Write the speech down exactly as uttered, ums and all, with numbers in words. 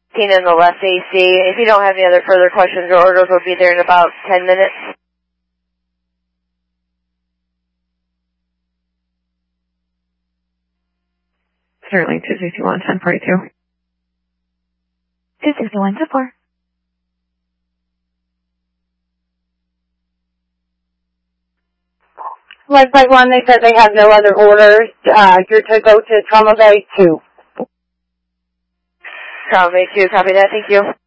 in the left A C. If you don't have any other further questions or orders, we'll be there in about ten minutes. Certainly, two sixty-one, ten forty-two. two sixty-one to four. Website one, they said they have no other orders. Uh, you're to go to Trauma Bay two. Trauma Bay two, copy that, thank you.